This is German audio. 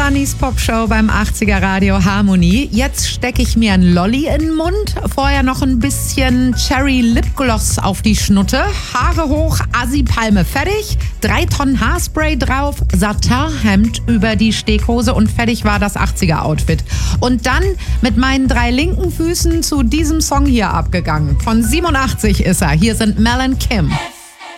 Sonnys Popshow beim 80er Radio Harmonie. Jetzt stecke ich mir ein Lolli in den Mund, vorher noch ein bisschen Cherry Lipgloss auf die Schnutte, Haare hoch, Assi-Palme fertig, 3 Tonnen Haarspray drauf, Satinhemd über die Steghose und fertig war das 80er-Outfit. Und dann mit meinen 3 linken Füßen zu diesem Song hier abgegangen. Von 87 ist er. Hier sind Mel und Kim.